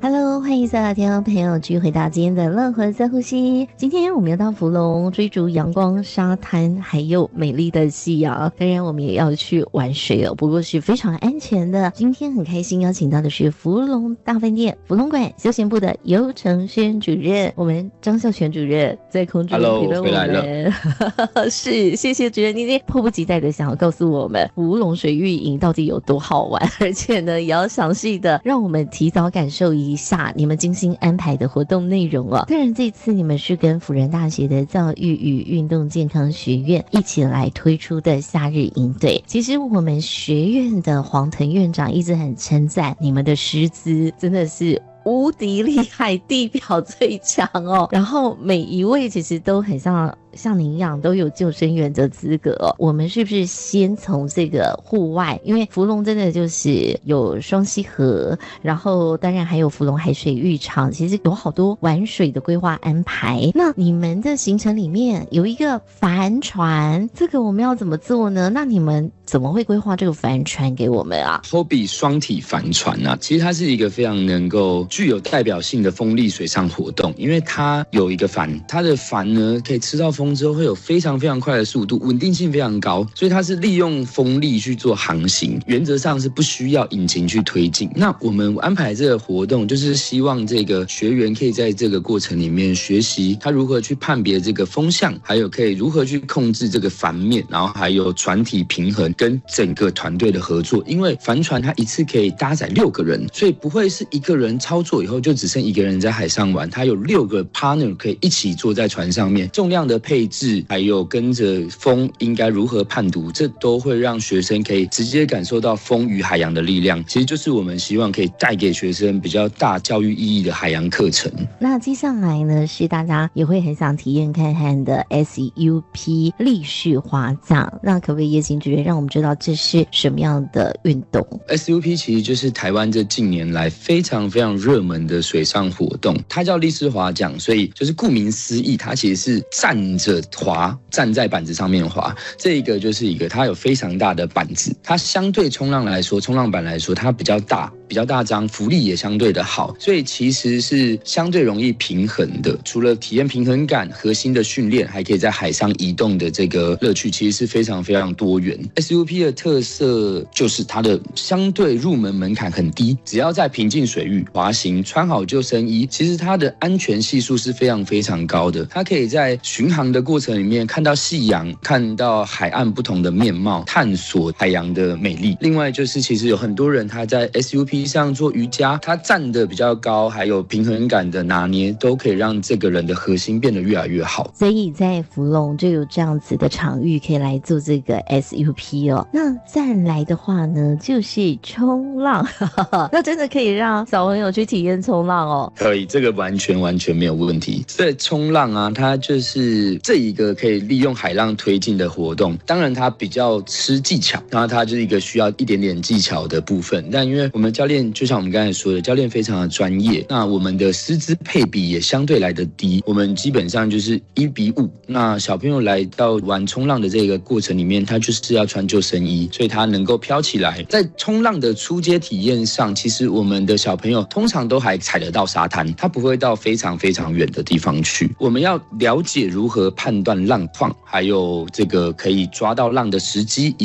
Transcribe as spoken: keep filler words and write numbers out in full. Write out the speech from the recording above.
Hello， 欢迎所有听众朋友继续回到今天的乐活在呼吸。今天我们要到福隆追逐阳光、沙滩，还有美丽的夕阳。当然，我们也要去玩水哦，不过是非常安全的。今天很开心邀请到的是福隆大饭店福隆馆休闲部的游承轩主任，我们张孝全主任在空中陪了我们。 Hello， 回来了。 是，谢谢主任，今天迫不及待的想要告诉我们福隆水域营到底有多好玩，而且呢，也要详细的让我们提早感受一下你们精心安排的活动内容哦。当然这次你们是跟辅仁大学的教育与运动健康学院一起来推出的夏日营队。其实我们学院的黄腾院长一直很称赞你们的师资真的是无敌厉害，地表最强哦。然后每一位其实都很像像您一样都有救生员的资格哦。我们是不是先从这个户外，因为福隆真的就是有双溪河，然后当然还有福隆海水浴场，其实有好多玩水的规划安排。那你们的行程里面有一个帆船，这个我们要怎么做呢？那你们怎么会规划这个帆船给我们啊？ Hobby 双体帆船啊，其实它是一个非常能够具有代表性的风力水上活动，因为它有一个帆，它的帆呢可以吃到风之后会有非常非常快的速度，稳定性非常高，所以它是利用风力去做航行，原则上是不需要引擎去推进。那我们安排这个活动，就是希望这个学员可以在这个过程里面学习他如何去判别这个风向，还有可以如何去控制这个帆面，然后还有船体平衡跟整个团队的合作。因为帆船它一次可以搭载六个人，所以不会是一个人操作以后就只剩一个人在海上玩，它有六个 partner 可以一起坐在船上面，重量的配置还有跟着风应该如何判读，这都会让学生可以直接感受到风与海洋的力量。其实就是我们希望可以带给学生比较大教育意义的海洋课程。 那接下来呢是大家也会很想体验看看的 S U P 立式滑降，那可不可以也请主任让我们知道这是什么样的运动？ S U P 其实就是台湾这近年来非常非常热门的水上活动，它叫立式滑降，所以就是顾名思义，它其实是站着滑，站在板子上面滑。这个就是一个它有非常大的板子，它相对冲浪来说，冲浪板来说它比较大比较大张，浮力也相对的好，所以其实是相对容易平衡的。除了体验平衡感、核心的训练，还可以在海上移动的这个乐趣，其实是非常非常多元。S U P 的特色就是它的相对入门门槛很低，只要在平静水域滑行，穿好救生衣，其实它的安全系数是非常非常高的。它可以在巡航的过程里面看到夕阳，看到海岸不同的面貌，探索海洋的美丽。另外就是其实有很多人他在 S U P 上做瑜伽，他站得比较高，还有平衡感的拿捏，都可以让这个人的核心变得越来越好。 所以在福隆就有这样子的场域可以来做这个 S U P 哦。那再来的话呢，就是冲浪，那真的可以让小朋友去体验冲浪哦。 可以，这个完全完全没有问题。在冲浪啊，它就是这一个可以利用海浪推进的活动，当然它比较吃技巧，然后它就是一个需要一点点技巧的部分。但因为我们教练就像我们刚才说的，教练非常的专业，那我们的师资配比也相对来得低，我们基本上就是一比五。那小朋友来到玩冲浪的这个过程里面，他就是要穿救生衣，所以他能够飘起来。在冲浪的初阶体验上，其实我们的小朋友通常都还踩得到沙滩，他不会到非常非常远的地方去。我们要了解如何判断浪况，还有这个可以抓到浪的时机。